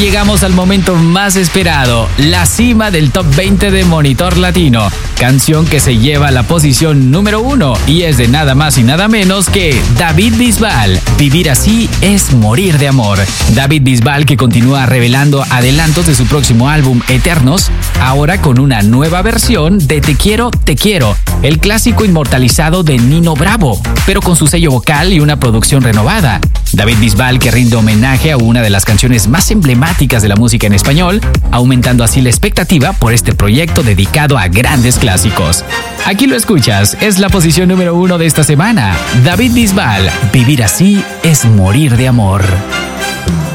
llegamos al momento más esperado, la cima del Top 20 de Monitor Latino. Canción que se lleva a la posición número 1 y es de nada más y nada menos que David Bisbal. Vivir así es morir de amor. David Bisbal, que continúa revelando adelantos de su próximo álbum Eternos, ahora con una nueva versión de Te quiero, el clásico inmortalizado de Nino Bravo, pero con su sello vocal y una producción renovada. David Bisbal, que rinde homenaje a una de las canciones más emblemáticas de la música en español, aumentando así la expectativa por este proyecto dedicado a grandes clásicos. Aquí lo escuchas, es la posición número 1 de esta semana. David Bisbal, Vivir así es morir de amor.